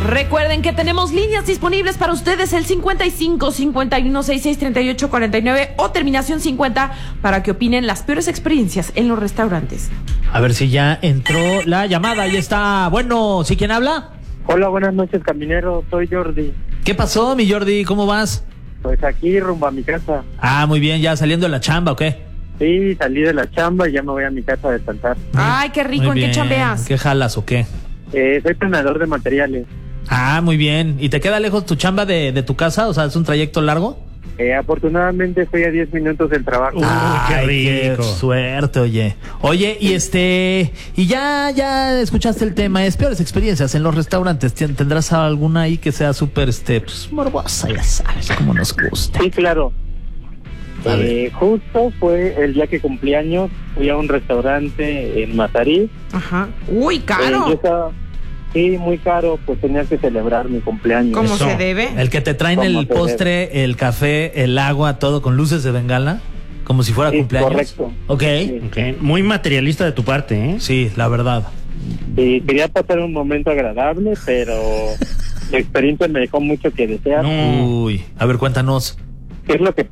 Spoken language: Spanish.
Recuerden que tenemos líneas disponibles para ustedes, el 55 51 66 38 49 o terminación 50, para que opinen las peores experiencias en los restaurantes. A ver si ya entró la llamada. Ahí está. Bueno, ¿sí quién habla? Hola, buenas noches, caminero. Soy Jordi. ¿Qué pasó, mi Jordi? ¿Cómo vas? Pues aquí rumbo a mi casa. Ah, muy bien. ¿Ya saliendo de la chamba o qué? Sí, salí de la chamba y ya me voy a mi casa a descansar. Ay, qué rico. Muy ¿En qué bien. chambeas? ¿Qué jalas o qué? Soy planador de materiales. Ah, muy bien. ¿Y te queda lejos tu chamba de tu casa? O sea, ¿es un trayecto largo? Afortunadamente estoy a 10 minutos del trabajo. Ay, qué rico. qué suerte, oye. Oye, y ya escuchaste el tema, es peores experiencias en los restaurantes. ¿Tendrás alguna ahí que sea súper, pues, morbosa? Ya sabes cómo nos gusta. Sí, claro. A ver. Justo fue el día que cumplí años. Fui a un restaurante en Mazarí. Ajá. Uy, caro. Yo estaba, sí, muy caro, pues tenía que celebrar mi cumpleaños. ¿Cómo Eso. se debe? El que te traen ¿Cómo el se postre, el café, el agua, todo con luces de bengala, como si fuera Sí, cumpleaños. correcto. Ok. Sí. Ok, muy materialista de tu parte, ¿eh? Sí, la verdad. Sí, quería pasar un momento agradable, pero la experiencia me dejó mucho que desear. No. Uy, a ver, cuéntanos. ¿Qué es lo que